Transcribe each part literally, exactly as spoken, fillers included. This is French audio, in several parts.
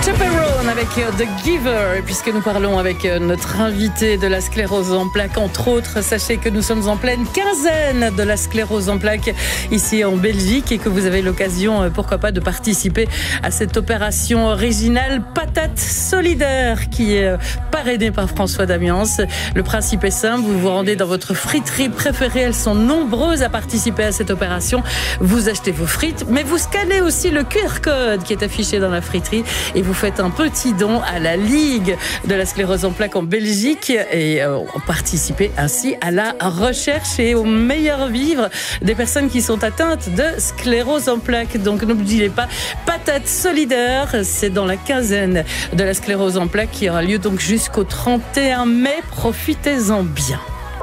Chaperone avec The Giver. Et puisque nous parlons avec notre invité de la sclérose en plaques, entre autres, sachez que nous sommes en pleine quinzaine de la sclérose en plaques ici en Belgique et que vous avez l'occasion, pourquoi pas, de participer à cette opération originale Patate Solidaire qui est parrainée par François Damiens. Le principe est simple, vous vous rendez dans votre friterie préférée, elles sont nombreuses à participer à cette opération. Vous achetez vos frites, mais vous scannez aussi le Q R code qui est affiché dans la friterie et vous faites un petit don à la Ligue de la sclérose en plaques en Belgique et euh, participez ainsi à la recherche et au meilleur vivre des personnes qui sont atteintes de sclérose en plaques. Donc n'oubliez pas, Patate Solidaire, c'est dans la quinzaine de la sclérose en plaques qui aura lieu donc jusqu'au trente et un mai. Profitez-en bien.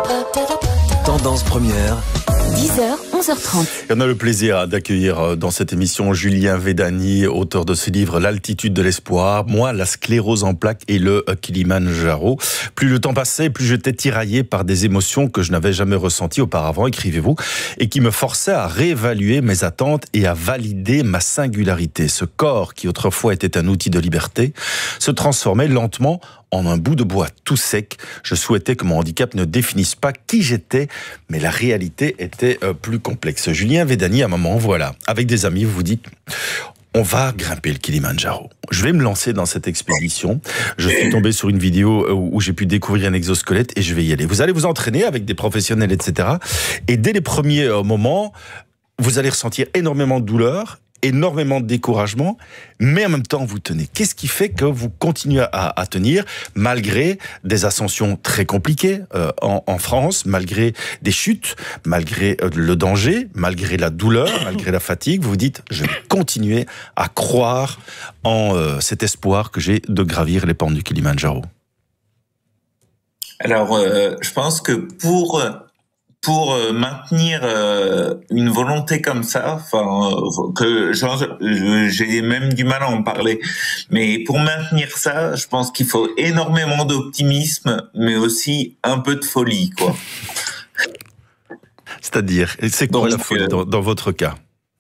Tendance première. dix heures, onze heures trente. On a le plaisir d'accueillir dans cette émission Julien Védani, auteur de ce livre L'altitude de l'espoir, moi, la sclérose en plaques et le Kilimandjaro. Plus le temps passait, plus j'étais tiraillé par des émotions que je n'avais jamais ressenties auparavant, écrivez-vous, et qui me forçaient à réévaluer mes attentes et à valider ma singularité. Ce corps qui autrefois était un outil de liberté se transformait lentement en un bout de bois tout sec. Je souhaitais que mon handicap ne définisse pas qui j'étais, mais la réalité était euh, plus complexe. Julien Védani, à un moment, voilà, avec des amis, vous vous dites, on va grimper le Kilimandjaro. Je vais me lancer dans cette expédition. Je suis tombé sur une vidéo où j'ai pu découvrir un exosquelette et je vais y aller. Vous allez vous entraîner avec des professionnels, et cetera. Et dès les premiers moments, vous allez ressentir énormément de douleur, énormément de découragement, mais en même temps vous tenez. Qu'est-ce qui fait que vous continuez à, à tenir malgré des ascensions très compliquées euh, en, en France, malgré des chutes, malgré euh, le danger, malgré la douleur, malgré la fatigue, vous vous dites je vais continuer à croire en euh, cet espoir que j'ai de gravir les pentes du Kilimandjaro. Alors euh, je pense que pour Pour euh, maintenir euh, une volonté comme ça, enfin euh, que genre, j'ai même du mal à en parler, mais pour maintenir ça, je pense qu'il faut énormément d'optimisme, mais aussi un peu de folie, quoi. C'est-à-dire, c'est quoi Donc, la folie euh, dans, dans votre cas?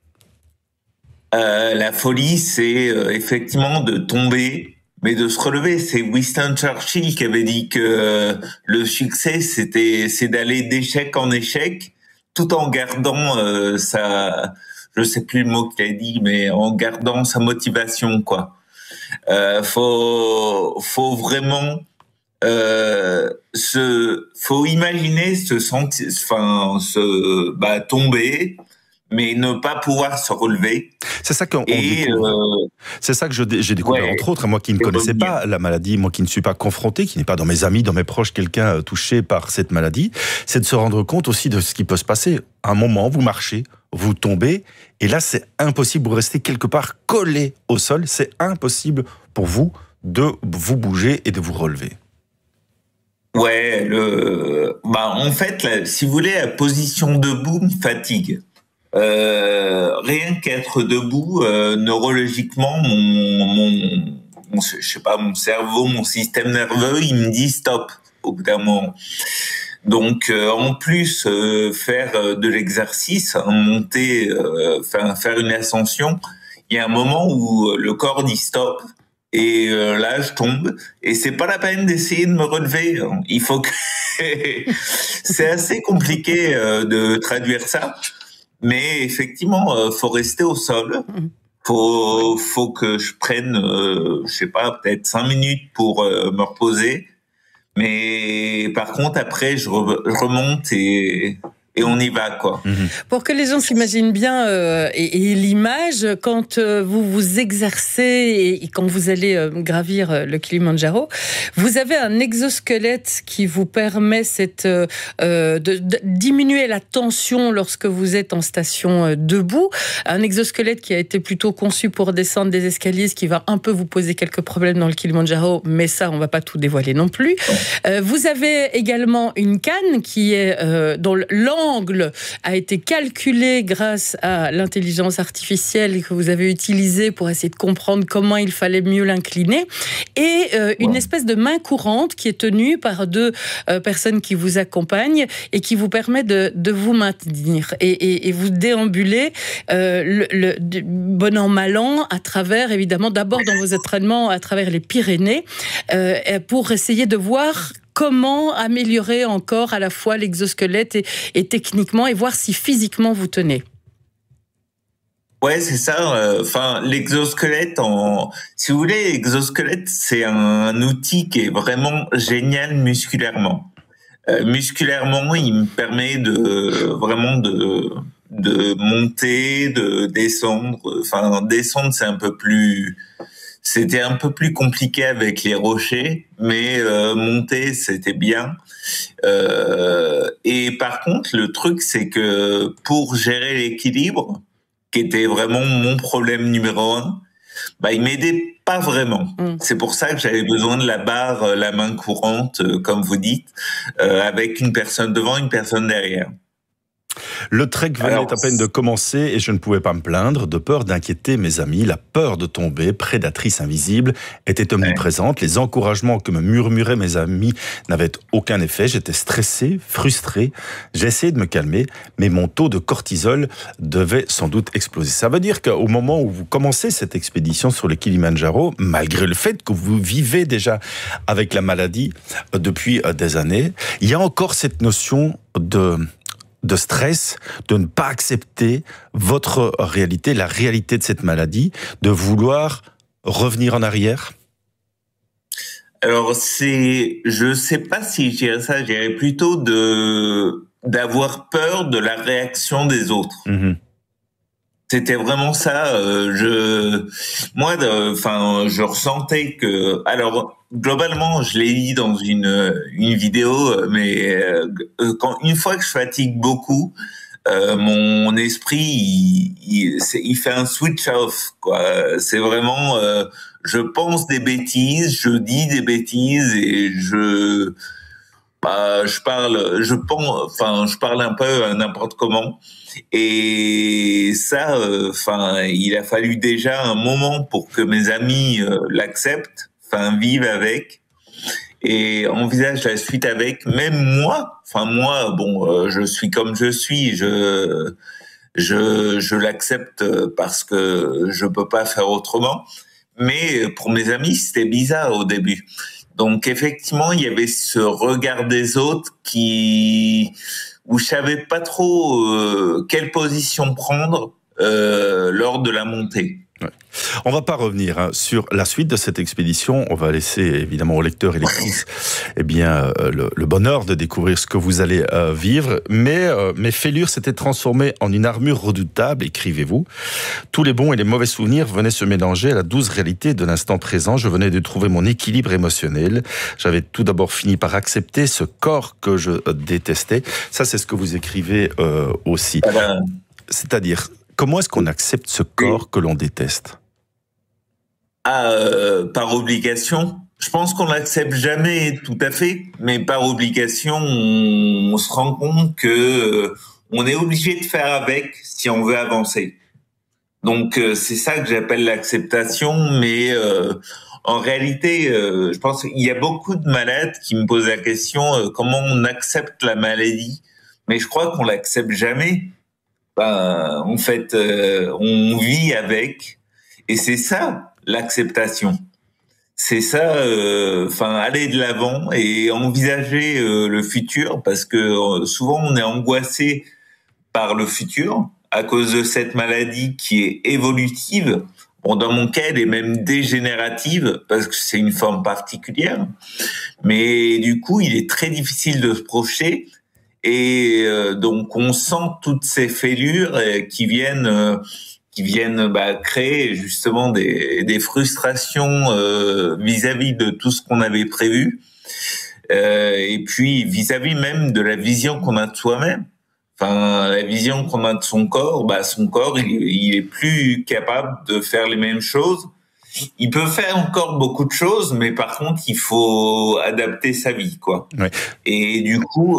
euh, La folie, c'est euh, effectivement de tomber, mais de se relever. C'est Winston Churchill qui avait dit que euh, le succès, c'était, c'est d'aller d'échec en échec, tout en gardant euh, sa, je sais plus le mot qu'il a dit, mais en gardant sa motivation, quoi. Euh, faut, faut vraiment, euh, se, faut imaginer se sentir, enfin, se, bah, tomber, mais ne pas pouvoir se relever. C'est ça qu'on découvre. Euh, c'est ça que je, j'ai découvert, ouais, entre autres, moi qui ne connaissais pas la maladie, moi qui ne suis pas confronté, qui n'est pas dans mes amis, dans mes proches, quelqu'un touché par cette maladie, c'est de se rendre compte aussi de ce qui peut se passer. À un moment, vous marchez, vous tombez, et là, c'est impossible, vous restez quelque part collé au sol, c'est impossible pour vous de vous bouger et de vous relever. Ouais, le, bah, en fait, là, si vous voulez, la position debout me fatigue. Euh, rien qu'être debout, euh, neurologiquement, mon, mon, mon, je sais pas, mon cerveau, mon système nerveux, il me dit stop au bout d'un moment. Donc, euh, en plus, euh, faire de l'exercice, hein, monter, euh, faire, faire une ascension, il y a un moment où le corps dit stop. Et euh, là, je tombe. Et c'est pas la peine d'essayer de me relever. Il faut que c'est assez compliqué euh, de traduire ça. Mais effectivement, euh, faut rester au sol. Faut, faut que je prenne, euh, je sais pas, peut-être cinq minutes pour euh, me reposer. Mais par contre, après, je, re- je remonte et et on y va, quoi. Pour que les gens s'imaginent bien euh, et, et l'image, quand euh, vous vous exercez et, et quand vous allez euh, gravir euh, le Kilimandjaro, vous avez un exosquelette qui vous permet cette, euh, de, de diminuer la tension lorsque vous êtes en station euh, debout. Un exosquelette qui a été plutôt conçu pour descendre des escaliers, ce qui va un peu vous poser quelques problèmes dans le Kilimandjaro, mais ça, on va pas tout dévoiler non plus. Euh, vous avez également une canne qui est euh, dans l'angle l'angle a été calculé grâce à l'intelligence artificielle que vous avez utilisée pour essayer de comprendre comment il fallait mieux l'incliner, et euh, une wow. espèce de main courante qui est tenue par deux euh, personnes qui vous accompagnent et qui vous permet de, de vous maintenir. Et, et, et vous déambulez euh, le, le, de bon an, mal an, à travers, évidemment, d'abord dans vos entraînements, à travers les Pyrénées, euh, pour essayer de voir comment améliorer encore à la fois l'exosquelette et, et techniquement, et voir si physiquement vous tenez. Ouais, c'est ça. Enfin, euh, l'exosquelette, en, si vous voulez, l'exosquelette, c'est un, un outil qui est vraiment génial musculairement. Euh, musculairement, il me permet de vraiment de de monter, de descendre. Enfin, descendre, c'est un peu plus, c'était un peu plus compliqué avec les rochers, mais euh, monter, c'était bien. Euh, et par contre, le truc, c'est que pour gérer l'équilibre, qui était vraiment mon problème numéro un, bah, il m'aidait pas vraiment. Mmh. C'est pour ça que j'avais besoin de la barre, la main courante, comme vous dites, euh, avec une personne devant, une personne derrière. Le trek venait Alors, à peine de commencer et je ne pouvais pas me plaindre, de peur d'inquiéter mes amis. La peur de tomber, prédatrice invisible, était omniprésente. Ouais. Les encouragements que me murmuraient mes amis n'avaient aucun effet. J'étais stressé, frustré. J'essayais de me calmer, mais mon taux de cortisol devait sans doute exploser. Ça veut dire qu'au moment où vous commencez cette expédition sur le Kilimandjaro, malgré le fait que vous vivez déjà avec la maladie depuis des années, il y a encore cette notion de... de stress, de ne pas accepter votre réalité, la réalité de cette maladie, de vouloir revenir en arrière? Alors, c'est, je sais pas si je dirais ça, je dirais plutôt de, d'avoir peur de la réaction des autres. Mmh. C'était vraiment ça. Euh, je, moi, enfin, je ressentais que, alors, globalement, je l'ai dit dans une une vidéo, mais euh, quand une fois que je fatigue beaucoup, euh, mon esprit il, il, il fait un switch off, quoi. C'est vraiment, euh, je pense des bêtises, je dis des bêtises et je, bah, je parle, je pense, enfin, je parle un peu n'importe comment. Et ça, enfin, euh, il a fallu déjà un moment pour que mes amis euh, l'acceptent, enfin, vivent avec et envisagent la suite avec. Même moi, enfin moi, bon, euh, je suis comme je suis, je je je l'accepte parce que je peux pas faire autrement. Mais pour mes amis, c'était bizarre au début. Donc effectivement, il y avait ce regard des autres qui où je savais pas trop euh, quelle position prendre euh, lors de la montée. Ouais. On va pas revenir hein, sur la suite de cette expédition. On va laisser évidemment aux lecteurs et lectrices eh bien, euh, le, le bonheur de découvrir ce que vous allez euh, vivre. Mais euh, mes fêlures s'étaient transformées en une armure redoutable, écrivez-vous. Tous les bons et les mauvais souvenirs venaient se mélanger à la douce réalité de l'instant présent. Je venais de trouver mon équilibre émotionnel. J'avais tout d'abord fini par accepter ce corps que je détestais. Ça, c'est ce que vous écrivez euh, aussi. Voilà. C'est-à-dire, comment est-ce qu'on accepte ce corps que l'on déteste ? Ah, euh, par obligation. Je pense qu'on l'accepte jamais tout à fait, mais par obligation, on, on se rend compte que euh, on est obligé de faire avec si on veut avancer. Donc euh, c'est ça que j'appelle l'acceptation, mais euh, en réalité, euh, je pense qu'il y a beaucoup de malades qui me posent la question euh, comment on accepte la maladie, mais je crois qu'on l'accepte jamais. Ben, en fait, euh, on vit avec, et c'est ça l'acceptation. C'est ça, enfin, euh, aller de l'avant et envisager euh, le futur, parce que euh, souvent on est angoissé par le futur à cause de cette maladie qui est évolutive. Bon, dans mon cas, elle est même dégénérative parce que c'est une forme particulière. Mais du coup, il est très difficile de se projeter. Et euh, donc, on sent toutes ces fêlures euh, qui viennent, euh, qui viennent bah, créer justement des, des frustrations euh, vis-à-vis de tout ce qu'on avait prévu, euh, et puis vis-à-vis même de la vision qu'on a de soi-même. Enfin, la vision qu'on a de son corps, bah, son corps, il, il est plus capable de faire les mêmes choses. Il peut faire encore beaucoup de choses, mais par contre, il faut adapter sa vie, quoi. Ouais. Et du coup.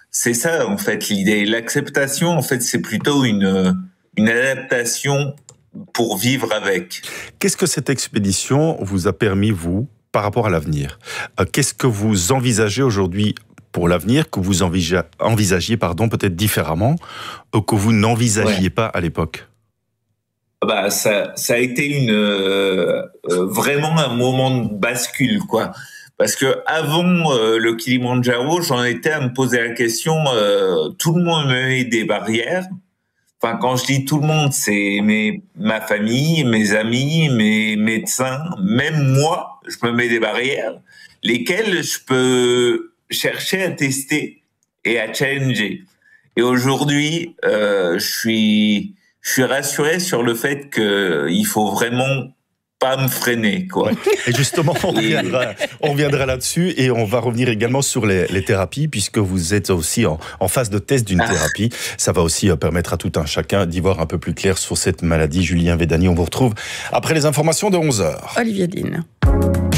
c'est ça en fait l'idée. L'acceptation, en fait, c'est plutôt une une adaptation pour vivre avec. Qu'est-ce que cette expédition vous a permis, vous, par rapport à l'avenir ? Qu'est-ce que vous envisagez aujourd'hui pour l'avenir, que vous envisagez, envisagiez pardon, peut-être différemment, ou que vous n'envisagiez ouais. pas à l'époque ? Bah, ça, ça a été une, euh, euh, vraiment un moment de bascule, quoi. Parce que avant euh, le Kilimandjaro, j'en étais à me poser la question, euh, tout le monde me met des barrières. Enfin, quand je dis tout le monde, c'est mes, ma famille, mes amis, mes médecins, même moi, je me mets des barrières, lesquelles je peux chercher à tester et à challenger. Et aujourd'hui, euh, je suis, je suis rassuré sur le fait que il faut vraiment pas me freiner, quoi. Et justement, on reviendra, on reviendra là-dessus et on va revenir également sur les, les thérapies, puisque vous êtes aussi en, en phase de test d'une ah. thérapie. Ça va aussi permettre à tout un chacun d'y voir un peu plus clair sur cette maladie. Julien Védani, on vous retrouve après les informations de onze heures. Olivier Dean.